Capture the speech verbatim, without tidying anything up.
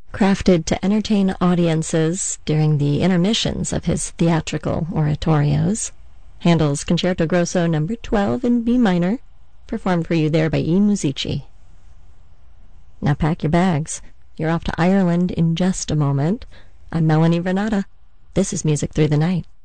Crafted to entertain audiences during the intermissions of his theatrical oratorios, Handel's Concerto Grosso number twelve in B minor, performed for you there by I Musici. Now pack your bags. You're off to Ireland in just a moment. I'm Melanie Vernata. This is Music Through the Night.